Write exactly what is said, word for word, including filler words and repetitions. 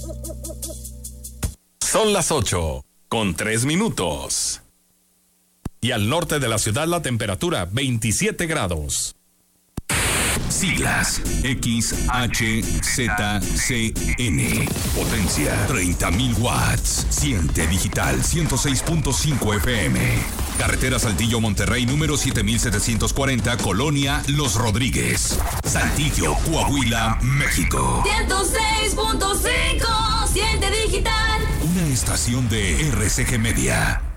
Son las ocho, con tres minutos. Y al norte de la ciudad la temperatura veintisiete grados. Siglas X H Z C N. Potencia treinta mil watts. Siente digital ciento seis punto cinco F M. Carretera Saltillo Monterrey número siete mil setecientos cuarenta, Colonia Los Rodríguez, Saltillo, Coahuila, México. ciento seis punto cinco. Siente digital. Una estación de R C G Media.